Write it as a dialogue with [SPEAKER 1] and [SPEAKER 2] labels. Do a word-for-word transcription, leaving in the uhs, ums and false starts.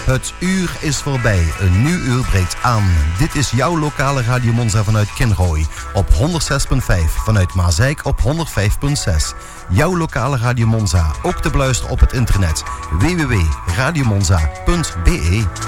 [SPEAKER 1] Het uur is voorbij, een nieuw uur breekt aan. Dit is jouw lokale Radio Monza vanuit Kinrooi op honderd zes komma vijf, vanuit Maasijk op honderd vijf komma zes. Jouw lokale Radio Monza, ook te beluisteren op het internet w w w punt radio monza punt b e.